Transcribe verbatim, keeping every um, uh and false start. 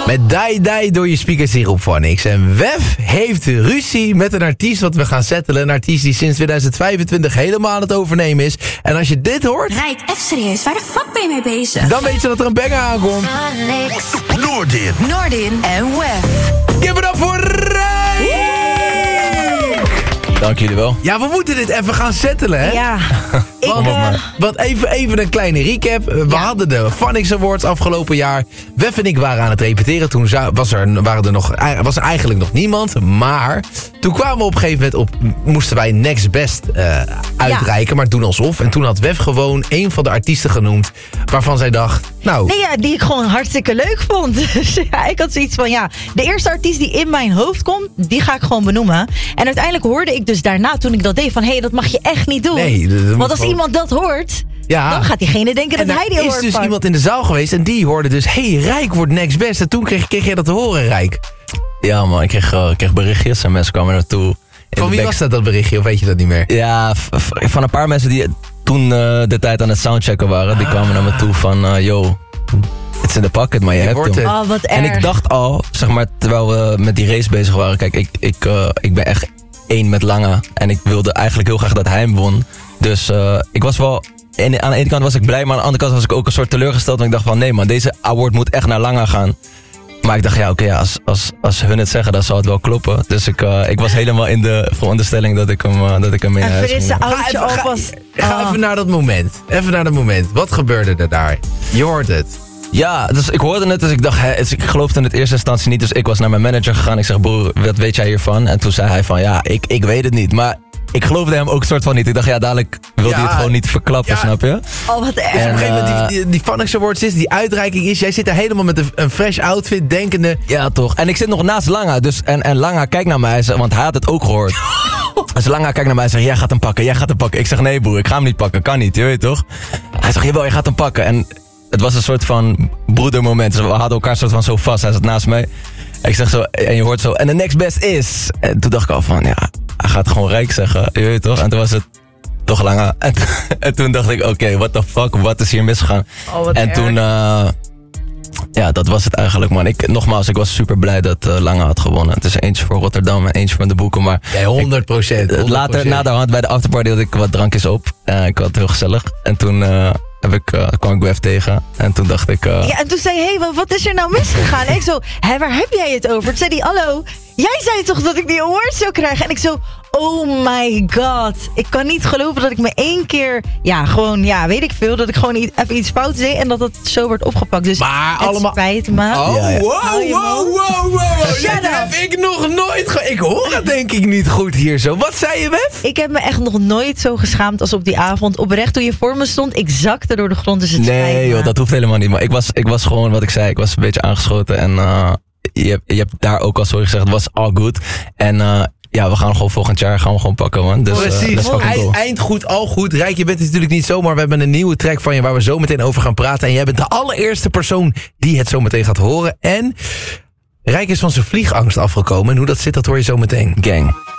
Met Die Die door je speakers hier op Phonix. En Wef heeft ruzie met een artiest wat we gaan settelen. Een artiest die sinds tweeduizend vijfentwintig helemaal aan het overnemen is. En als je dit hoort... Rijk, even serieus, waar de fuck ben je mee bezig? Dan weet je dat er een banger aankomt. Noordin. Noordin en Wef. Give it up voor Rijk! Dank jullie wel. Ja, we moeten dit even gaan settelen, hè? Ja. Ik, Want, uh, want even, even een kleine recap. We Ja. hadden de Phonix Awards afgelopen jaar. Wef en ik waren aan het repeteren. Toen zou- was er, waren er nog, was er eigenlijk nog niemand. Maar toen kwamen we op een gegeven moment op... moesten wij Next Best uh, uitreiken, maar doen alsof. En toen had Wef gewoon een van de artiesten genoemd... waarvan zij dacht, nou... nee, ja, die ik gewoon hartstikke leuk vond. Dus ja, ik had zoiets van, ja, de eerste artiest die in mijn hoofd komt, die ga ik gewoon benoemen. En uiteindelijk hoorde ik dus daarna, toen ik dat deed, van, hé, hey, dat mag je echt niet doen. Nee, dat moet Want als gewoon- iemand dat hoort, Ja. dan gaat diegene denken En dat hij er die is hoort. dus van. iemand in de zaal geweest en die hoorde dus... hé, hey, Rijk wordt Next Best. En toen kreeg, kreeg jij dat te horen, Rijk. Ja man, ik kreeg, uh, ik kreeg berichtjes en mensen kwamen naartoe. In Van de wie back- was dat, dat berichtje? Of weet je dat niet meer? Ja, v- v- van een paar mensen die toen uh, de tijd aan het soundchecken waren. Die kwamen naar me toe van, uh, yo, het is in de pocket, maar je, Je hebt hoort hem. het. Oh, wat erg. En ik dacht al, zeg maar, terwijl we met die race bezig waren. Kijk, ik, ik, uh, ik ben echt één met Lange. En ik wilde eigenlijk heel graag dat hij hem won. Dus uh, ik was wel... En aan de ene kant was ik blij, maar aan de andere kant was ik ook een soort teleurgesteld. Want ik dacht van, nee man, deze award moet echt naar Lange gaan. Maar ik dacht, ja oké, okay, ja, als, als, als hun het zeggen, dan zal het wel kloppen. Dus ik, uh, ik was helemaal in de veronderstelling dat ik hem, uh, dat ik hem mee naar En huis frisse ging. oudje Ga even- op ga- was... Ga Oh. even naar dat moment. Even naar dat moment. Wat gebeurde er daar? Je hoort het. Ja, dus ik hoorde het, dus ik dacht, hè, dus ik geloofde in het eerste instantie niet. Dus ik was naar mijn manager gegaan. Ik zeg, broer, wat weet jij hiervan? En toen zei hij van, ja, ik, ik weet het niet. Maar ik geloofde hem ook soort van niet. Ik dacht, ja, dadelijk wil hij Ja. het gewoon niet verklappen, Ja. snap je? Oh, wat erg. Dus op En, een gegeven moment, uh, die, die, die Phonix Awards is, die uitreiking is... jij zit daar helemaal met een, een fresh outfit, denkende... Ja, toch. En ik zit nog naast Langa. Dus, en, en Langa kijkt naar mij, want hij had het ook gehoord. Dus Langa kijkt naar mij en zegt, jij gaat hem pakken, jij gaat hem pakken. Ik zeg, nee broer, ik ga hem niet pakken, kan niet, je weet toch? Hij zegt, jawel, je gaat hem pakken. En het was een soort van broedermoment. Dus we hadden elkaar soort van zo vast. Hij zat naast mij. En ik zeg zo, en je hoort zo, en de next best is... En toen dacht ik al van, ja, hij gaat gewoon Rijk zeggen, je weet toch? En toen was het toch Langa. En, en toen dacht ik, oké, okay, what the fuck, wat is hier misgegaan? Oh, wat en erg. toen... Uh, ja, dat was het eigenlijk, man. Ik, nogmaals, ik was super blij dat uh, Lange had gewonnen. Het is eentje voor Rotterdam en eentje van de boeken. Maar Ja, honderd procent. ik- later, na de hand, bij de afterparty had ik wat drankjes op. Uh, ik had het heel gezellig. En toen uh, heb ik, uh, kwam ik Wef tegen. En toen dacht ik... Uh, Ja, en toen zei hij, hey, wat, wat is er nou misgegaan? En ik zo, hé, waar heb jij het over? Toen zei hij, hallo, jij zei toch dat ik die award zou krijgen? En ik zo, oh my god. Ik kan niet geloven dat ik me één keer, ja, gewoon, ja, weet ik veel, dat ik gewoon i- even iets fout deed en dat het zo werd opgepakt. Dus Maar het allemaal- spijt me. Oh, Ja, ja. wow, Hou je wow, mond. wow, wow, wow. Shut Dat up. heb ik nog nooit ge... Ik hoor het denk ik niet goed hier zo. Wat zei je, Wef? Ik heb me echt nog nooit zo geschaamd als op die avond. Oprecht, toen je voor me stond, ik zakte door de grond, dus het spijt nee me. joh, dat hoeft helemaal niet. Maar ik was, ik was gewoon, wat ik zei, ik was een beetje aangeschoten. En uh, je, hebt- je hebt daar ook al sorry gezegd, het was all good. En uh, ja, we gaan gewoon volgend jaar gaan we gewoon pakken, man. Dus, uh, Precies. let's fucking go. Eind, eind goed, al goed. Rijk, je bent het natuurlijk niet zomaar. We hebben een nieuwe track van je waar we zo meteen over gaan praten. En jij bent de allereerste persoon die het zo meteen gaat horen. En Rijk is van zijn vliegangst afgekomen. En hoe dat zit, dat hoor je zo meteen. Gang.